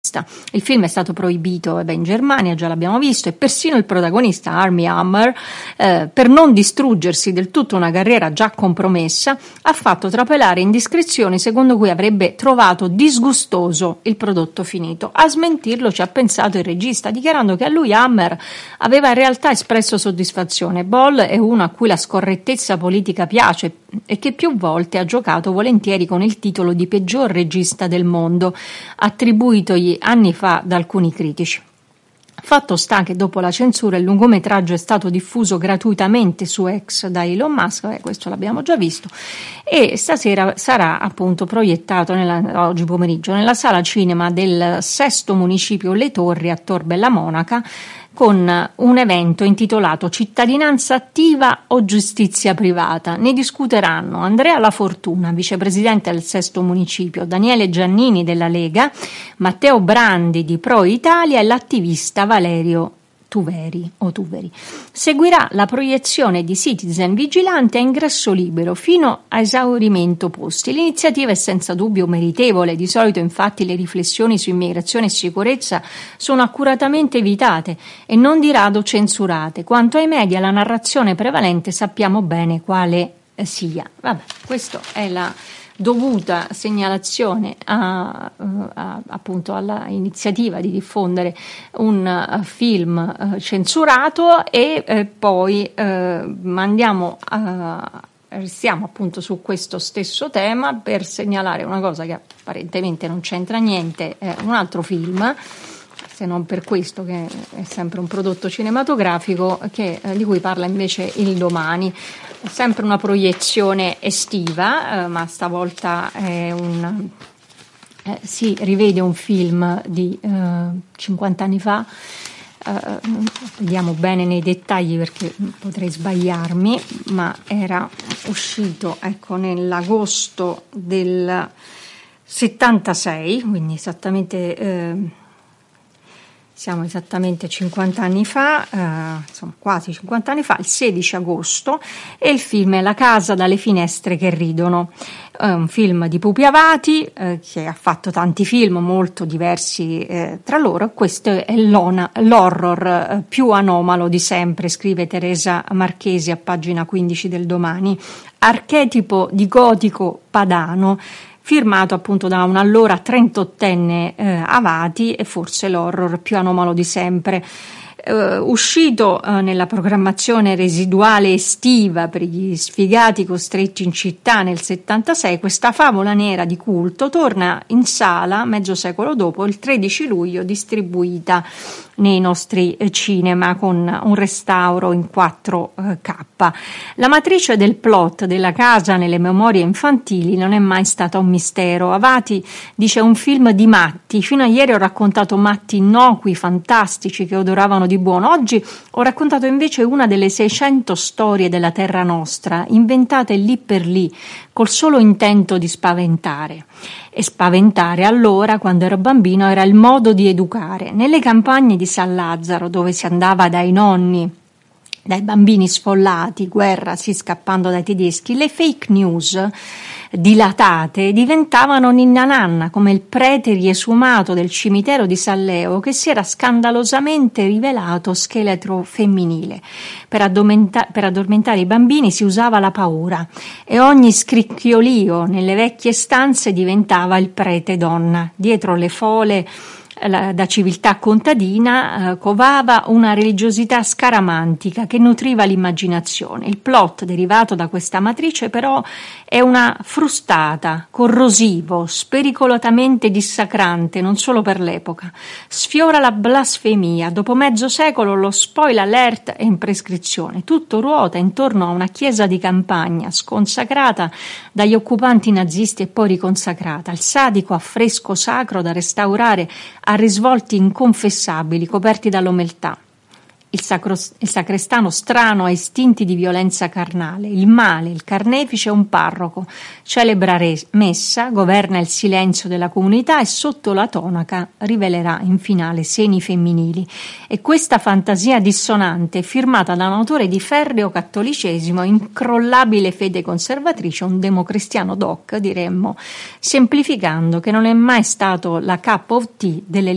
Il film è stato proibito in Germania, già l'abbiamo visto, e persino il protagonista Armie Hammer, per non distruggersi del tutto una carriera già compromessa, ha fatto trapelare indiscrezioni secondo cui avrebbe trovato disgustoso il prodotto finito. A smentirlo ci ha pensato il regista, dichiarando che a lui Hammer aveva in realtà espresso soddisfazione. Ball è uno a cui la scorrettezza politica piace e che più volte ha giocato volentieri con il titolo di peggior regista del mondo, attribuitogli anni fa da alcuni critici. Fatto sta che dopo la censura il lungometraggio è stato diffuso gratuitamente su X da Elon Musk, questo l'abbiamo già visto, e stasera sarà appunto proiettato oggi pomeriggio nella sala cinema del 6° municipio Le Torri a Tor Bella Monaca, con un evento intitolato Cittadinanza attiva o giustizia privata. Ne discuteranno Andrea La Fortuna, vicepresidente del 6° municipio, Daniele Giannini della Lega, Matteo Brandi di Pro Italia e l'attivista Valerio Tuveri. Seguirà la proiezione di Citizen Vigilante a ingresso libero fino a esaurimento posti. L'iniziativa è senza dubbio meritevole, di solito infatti le riflessioni su immigrazione e sicurezza sono accuratamente evitate e non di rado censurate. Quanto ai media, la narrazione prevalente sappiamo bene quale sia. Vabbè, questa è la dovuta segnalazione appunto alla iniziativa di diffondere un film censurato e poi restiamo appunto su questo stesso tema per segnalare una cosa che apparentemente non c'entra niente, un altro film, se non per questo che è sempre un prodotto cinematografico di cui parla invece Il Domani. È sempre una proiezione estiva, ma stavolta è si rivede un film di 50 anni fa. Vediamo bene nei dettagli perché potrei sbagliarmi, ma era uscito nell'agosto del 76, quindi siamo esattamente 50 anni fa, insomma quasi 50 anni fa, il 16 agosto, e il film è La casa dalle finestre che ridono, un film di Pupi Avati che ha fatto tanti film molto diversi tra loro. Questo è l'horror più anomalo di sempre, scrive Teresa Marchesi a pagina 15 del Domani, archetipo di gotico padano, firmato appunto da un allora 38enne Avati, e forse l'horror più anomalo di sempre. Uscito nella programmazione residuale estiva per gli sfigati costretti in città nel 76, questa favola nera di culto torna in sala mezzo secolo dopo, il 13 luglio, distribuita nei nostri cinema con un restauro in 4K. La matrice del plot della casa nelle memorie infantili non è mai stata un mistero. Avati dice un film di matti. Fino a ieri ho raccontato matti innocui, fantastici, che odoravano di buono. Oggi ho raccontato invece una delle 600 storie della terra nostra, inventate lì per lì, col solo intento di spaventare. E spaventare allora, quando ero bambino, era il modo di educare. Nelle campagne di San Lazzaro, dove si andava dai nonni, dai bambini sfollati, guerra, sì, scappando dai tedeschi, le fake news dilatate diventavano ninna nanna, come il prete riesumato del cimitero di San Leo che si era scandalosamente rivelato scheletro femminile. Per addormentare i bambini si usava la paura e ogni scricchiolio nelle vecchie stanze diventava il prete donna. Dietro le fole da civiltà contadina covava una religiosità scaramantica che nutriva l'immaginazione. Il plot derivato da questa matrice però è una frustata, corrosivo, spericolatamente dissacrante, non solo per l'epoca. Sfiora la blasfemia. Dopo mezzo secolo lo spoiler alert è in prescrizione. Tutto ruota intorno a una chiesa di campagna sconsacrata dagli occupanti nazisti e poi riconsacrata. Il sadico affresco sacro da restaurare a risvolti inconfessabili coperti dall'omeltà. Il sacrestano strano ha istinti di violenza carnale, il male, il carnefice è un parroco, celebra messa, governa il silenzio della comunità e sotto la tonaca rivelerà in finale seni femminili. E questa fantasia dissonante è firmata da un autore di ferreo cattolicesimo, incrollabile fede conservatrice, un democristiano doc, diremmo, semplificando, che non è mai stato la cup of tea delle